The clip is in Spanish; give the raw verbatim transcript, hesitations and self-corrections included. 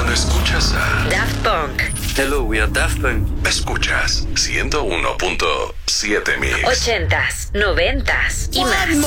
cuando escuchas a Daft Punk. Hello, we are Daft Punk. Escuchas ciento uno punto siete Mix. Ochentas, noventas y más.